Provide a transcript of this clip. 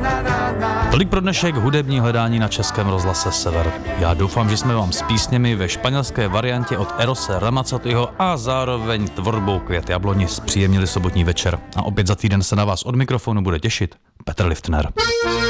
Tolik pro dnešek hudební hledání na Českém rozhlase Sever. Já doufám, že jsme vám s písněmi ve španělské variantě od Erose Ramazzotyho a zároveň tvorbou Květ jabloni zpříjemnili sobotní večer. A opět za týden se na vás od mikrofonu bude těšit Petr Liftner.